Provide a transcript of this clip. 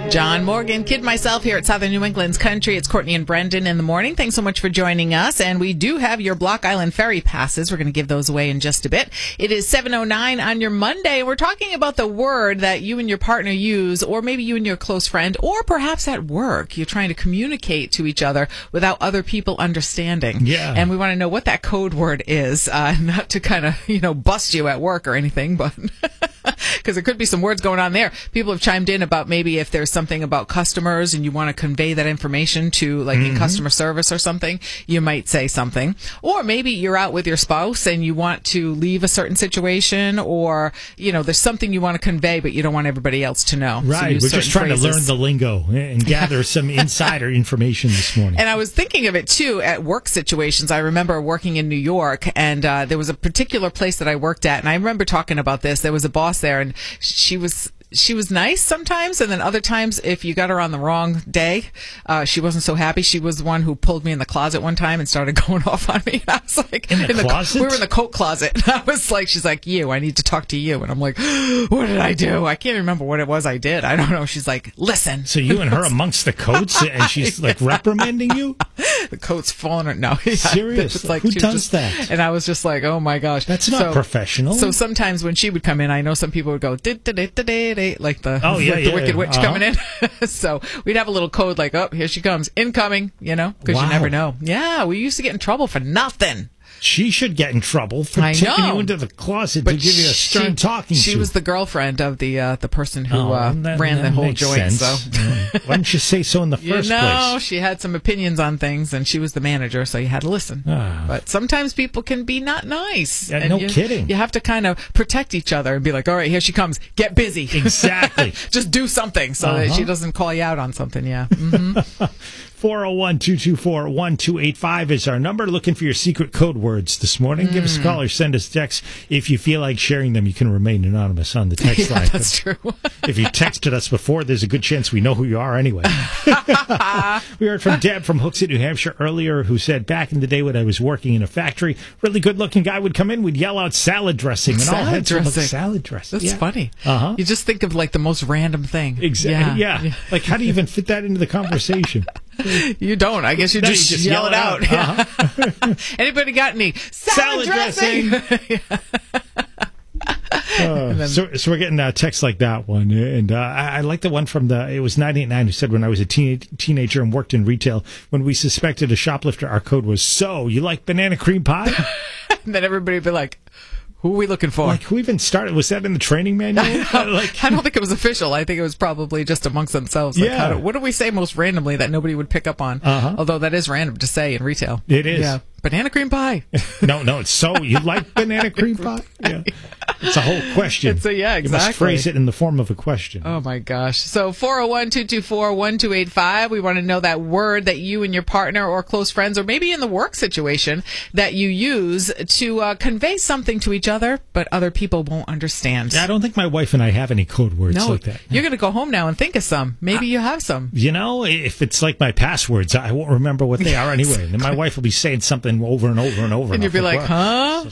John Morgan, Kid Myself here at Southern New England's Country. It's Courtney and Brendan in the morning. Thanks so much for joining us. And we do have your Block Island Ferry passes. We're going to give those away in just a bit. It is 7:09 on your Monday. We're talking about the word that you and your partner use, or maybe you and your close friend, or perhaps at work. You're trying to communicate to each other without other people understanding. Yeah. And we want to know what that code word is. Not to kind of, bust you at work or anything, but because there could be some words going on there. People have chimed in about maybe if there's something about customers and you want to convey that information to, like, in customer service or something, you might say something. Or maybe you're out with your spouse and you want to leave a certain situation, or, there's something you want to convey, but you don't want everybody else to know. Right. So we're just trying to learn the lingo and gather some insider information this morning. And I was thinking of it, too, at work situations. I remember working in New York, and there was a particular place that I worked at, and I remember talking about this. There was a boss there, and she was nice sometimes, and then other times, if you got her on the wrong day, she wasn't so happy. She was the one who pulled me in the closet one time and started going off on me. I was like, in the closet? We were in the coat closet. And I was like, she's like, I need to talk to you. And I'm like, what did I do? I can't remember what it was I did. I don't know. She's like, listen. So you and her amongst the coats, and she's like reprimanding you? The coat's falling. No. Seriously? Like, who does that? And I was just like, oh my gosh. That's not professional. So sometimes when she would come in, I know some people would go, like the Wicked Witch coming in. So we'd have a little code like, oh, here she comes, incoming, because you never know. Yeah, we used to get in trouble for nothing. She should get in trouble for taking you into the closet to give you a stern talking to. She was the girlfriend of the person who ran the whole joint. Sense. So why didn't you say so in the first place? She had some opinions on things, and she was the manager, so you had to listen. But sometimes people can be not nice. Yeah, no kidding. You have to kind of protect each other and be like, all right, here she comes. Get busy. Exactly. Just do something so that she doesn't call you out on something. Yeah. 401-224-1285 is our number. Looking for your secret code words this morning. Give us a call or send us text. If you feel like sharing them, you can remain anonymous on the text line. That's true. If you texted us before, there's a good chance we know who you are anyway. We heard from Deb from Hooksett, New Hampshire earlier, who said, back in the day when I was working in a factory, really good-looking guy would come in, we'd yell out salad dressing. And all heads would look, salad dressing. That's funny. Uh-huh. You just think of like the most random thing. Exactly. Yeah. Like, how do you even fit that into the conversation? You don't. I guess you just yell it out. Uh-huh. Anybody got any salad dressing? So we're getting texts like that one, and I like the one from it was 989 who said, when I was a teenager and worked in retail, when we suspected a shoplifter, our code was, so you like banana cream pie? And then everybody would be like, who are we looking for? Like, who even started? Was that in the training manual? I don't think it was official. I think it was probably just amongst themselves. Like, what do we say most randomly that nobody would pick up on? Although that is random to say in retail. It is. Yeah. Banana cream pie. No, it's so you like banana cream pie? Yeah. It's a whole question. Exactly. You must phrase it in the form of a question. Oh, my gosh. So 401-224-1285. We want to know that word that you and your partner or close friends, or maybe in the work situation, that you use to convey something to each other, but other people won't understand. I don't think my wife and I have any code words like that. You're going to go home now and think of some. Maybe you have some. If it's like my passwords, I won't remember what they are anyway. And my wife will be saying something over and over and over. And you'll be like, huh?